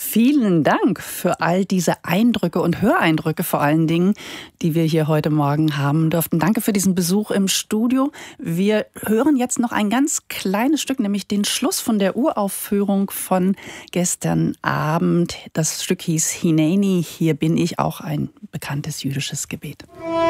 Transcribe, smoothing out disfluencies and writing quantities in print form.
Vielen Dank für all diese Eindrücke und Höreindrücke vor allen Dingen, die wir hier heute Morgen haben durften. Danke für diesen Besuch im Studio. Wir hören jetzt noch ein ganz kleines Stück, nämlich den Schluss von der Uraufführung von gestern Abend. Das Stück hieß Hineni, hier bin ich, auch ein bekanntes jüdisches Gebet.